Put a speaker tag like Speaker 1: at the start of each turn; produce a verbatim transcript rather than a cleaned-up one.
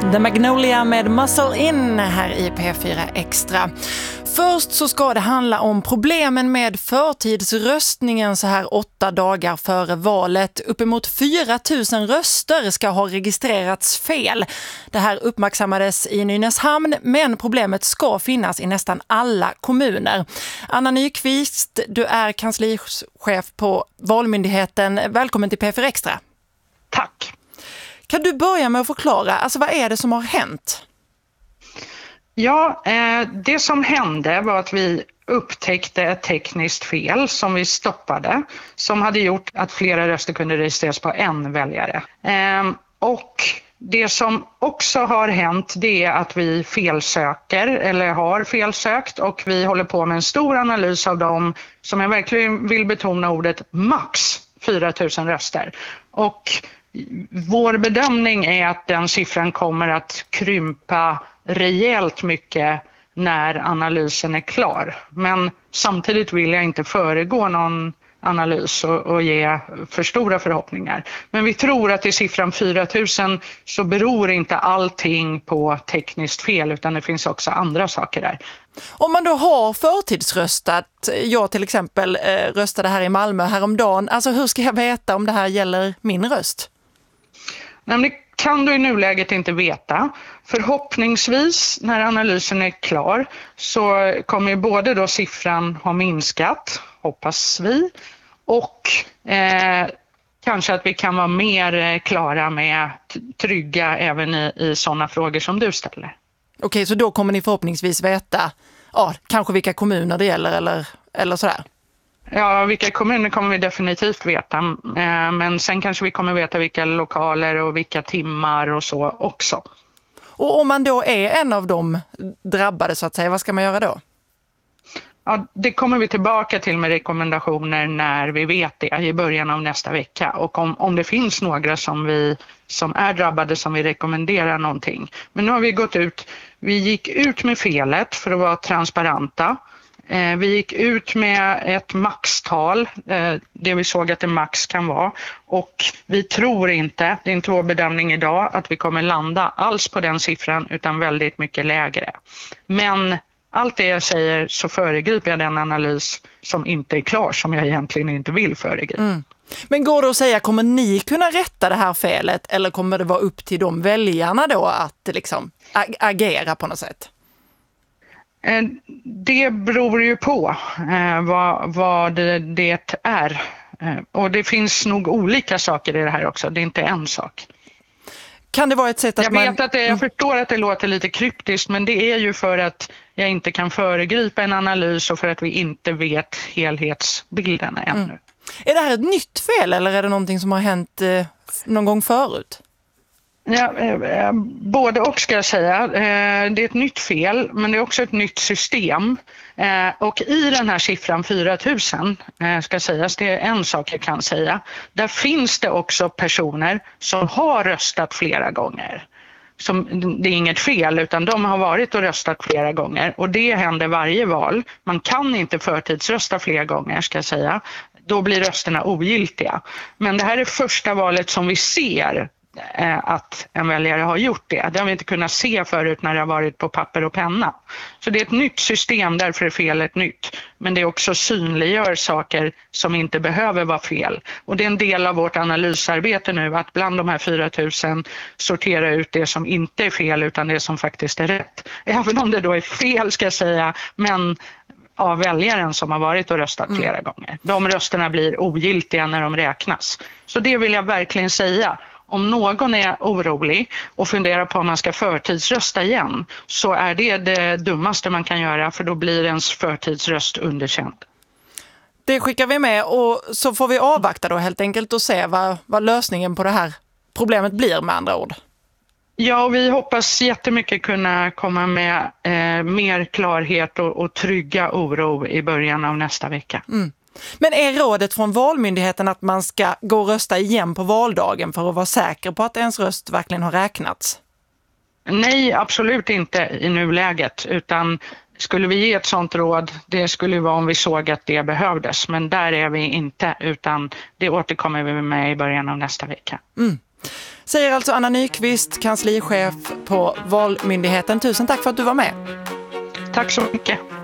Speaker 1: The Magnolia med Muscle In här i P fyra Extra. Först så ska det handla om problemen med förtidsröstningen så här åtta dagar före valet. Uppemot fyra tusen röster ska ha registrerats fel. Det här uppmärksammades i Nynäshamn, men problemet ska finnas i nästan alla kommuner. Anna Nyqvist, du är kanslichef på Valmyndigheten. Välkommen till P fyra Extra.
Speaker 2: Tack.
Speaker 1: Kan du börja med att förklara, alltså vad är det som har hänt?
Speaker 2: Ja, eh, det som hände var att vi upptäckte ett tekniskt fel som vi stoppade, som hade gjort att flera röster kunde registreras på en väljare. Eh, och det som också har hänt, det är att vi felsöker eller har felsökt, och vi håller på med en stor analys av dem, som jag verkligen vill betona ordet, max fyra tusen röster. Och vår bedömning är att den siffran kommer att krympa rejält mycket när analysen är klar. Men samtidigt vill jag inte föregå någon analys och, och ge för stora förhoppningar. Men vi tror att i siffran fyra tusen så beror inte allting på tekniskt fel, utan det finns också andra saker där.
Speaker 1: Om man då har förtidsröstat, jag till exempel eh, röstade här i Malmö häromdagen, alltså hur ska jag veta om det här gäller min röst?
Speaker 2: Nej, men det kan du i nuläget inte veta. Förhoppningsvis när analysen är klar så kommer både då siffran ha minskat, hoppas vi, och eh, kanske att vi kan vara mer klara med trygga även i, i sådana frågor som du ställer.
Speaker 1: Okej, så då kommer ni förhoppningsvis veta ja, kanske vilka kommuner det gäller eller, eller sådär?
Speaker 2: Ja, vilka kommuner kommer vi definitivt veta, men sen kanske vi kommer veta vilka lokaler och vilka timmar och så också.
Speaker 1: Och om man då är en av de drabbade så att säga, vad ska man göra då?
Speaker 2: Ja, det kommer vi tillbaka till med rekommendationer när vi vet det i början av nästa vecka. Och om, om det finns några som, vi, som är drabbade som vi rekommenderar någonting. Men nu har vi gått ut, vi gick ut med felet för att vara transparenta. Vi gick ut med ett maxtal, det vi såg att det max kan vara, och vi tror inte, det är inte vår bedömning idag, att vi kommer landa alls på den siffran utan väldigt mycket lägre. Men allt det jag säger så föregriper jag den analys som inte är klar, som jag egentligen inte vill föregripa. Mm.
Speaker 1: Men går det att säga, kommer ni kunna rätta det här felet eller kommer det vara upp till de väljarna då att liksom ag- agera på något sätt?
Speaker 2: Det beror ju på eh, vad, vad det, det är. Eh, och det finns nog olika saker i det här också. Det är inte en sak.
Speaker 1: Kan det vara ett sätt att
Speaker 2: jag
Speaker 1: man...
Speaker 2: vet att det, jag förstår att det låter lite kryptiskt, men det är ju för att jag inte kan föregripa en analys och för att vi inte vet helhetsbilden ännu. Mm.
Speaker 1: Är det här ett nytt fel eller är det någonting som har hänt eh, någon gång förut?
Speaker 2: Ja, eh, både och ska jag säga. Eh, det är ett nytt fel, men det är också ett nytt system. Eh, och i den här siffran fyra tusen, eh, ska sägas, det är en sak jag kan säga. Där finns det också personer som har röstat flera gånger. Som, det är inget fel, utan de har varit och röstat flera gånger. Och det händer varje val. Man kan inte förtidsrösta flera gånger, ska jag säga. Då blir rösterna ogiltiga. Men det här är första valet som vi ser att en väljare har gjort det. Det har vi inte kunnat se förut när det har varit på papper och penna. Så det är ett nytt system, därför är felet nytt. Men det också synliggör saker som inte behöver vara fel. Och det är en del av vårt analysarbete nu att bland de här fyra tusen sortera ut det som inte är fel utan det som faktiskt är rätt. Även om det då är fel, ska jag säga, men av väljaren som har varit och röstat flera mm. gånger. De rösterna blir ogiltiga när de räknas. Så det vill jag verkligen säga. Om någon är orolig och funderar på om man ska förtidsrösta igen, så är det det dummaste man kan göra, för då blir ens förtidsröst underkänd.
Speaker 1: Det skickar vi med, och så får vi avvakta då helt enkelt och se vad, vad lösningen på det här problemet blir, med andra ord.
Speaker 2: Ja, och vi hoppas jättemycket kunna komma med eh, mer klarhet och, och trygga oro i början av nästa vecka. Mm.
Speaker 1: Men är rådet från Valmyndigheten att man ska gå och rösta igen på valdagen för att vara säker på att ens röst verkligen har räknats?
Speaker 2: Nej, absolut inte i nuläget, utan skulle vi ge ett sånt råd, det skulle vara om vi såg att det behövdes. Men där är vi inte, utan det återkommer vi med i början av nästa vecka.
Speaker 1: Mm. Säger alltså Anna Nyqvist, kanslichef på Valmyndigheten. Tusen tack för att du var med.
Speaker 2: Tack så mycket.